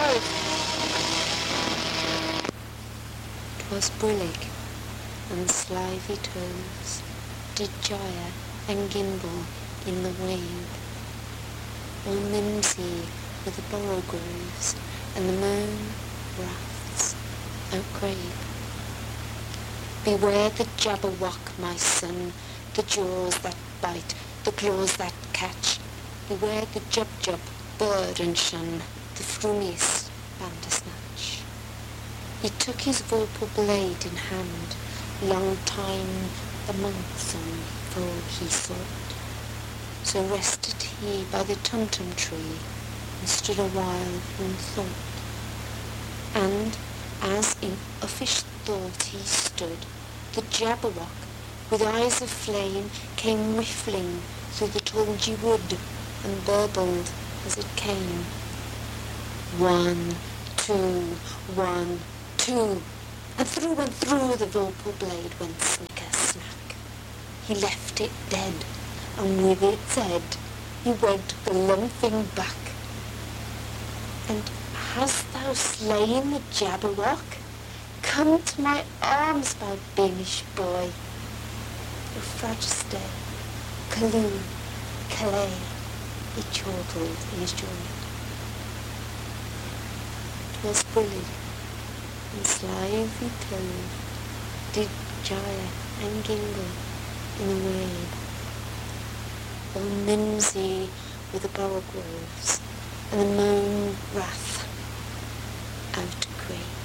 'Twas brillig and slithy toves did gyre and gimble in the wave, all mimsy with the borogoves and the moon rafts outgrabe. Beware the Jabberwock, my son, the jaws that bite, the claws that catch. Beware the Jubjub, bird and shun the frumious bandersnatch. He took his vorpal blade in hand, long time the monk's son full he sought. So rested he by the tumtum tree, and stood a while in thought. And as in uffish thought he stood, the Jabberwock, with eyes of flame, came whiffling through the tulgey wood, and burbled as it came. 1, 2, 1, 2, and through the vorpal blade went snicker-snack. He left it dead, and with its head he went galumphing back. And hast thou slain the Jabberwock? Come to my arms, my beamish boy. O Phragister, Callooh, Calais, he chortled in his joy. 'Twas brillig and slithy tove did gyre and gimble in the wave, all mimsy with the borogoves and the moon wrath out grape.